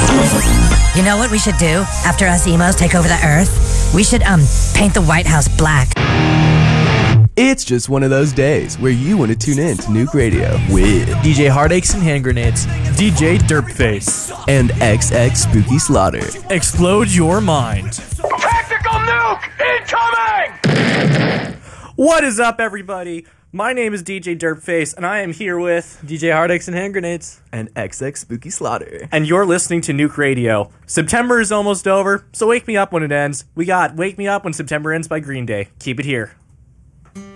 You know what we should do after us emos take over the earth? We should, paint the White House black. It's just one of those days where you want to tune in to Nuke Radio with DJ Heartaches and Hand Grenades, DJ Derpface, and XX Spooky Slaughter. Explode your mind. Tactical nuke incoming! What is up, everybody? My name is DJ Derpface, and I am here with DJ Heartaches and Hand Grenades, and XX Spooky Slaughter. And you're listening to Nuke Radio. September is almost over, so wake me up when it ends. We got Wake Me Up When September Ends by Green Day. Keep it here.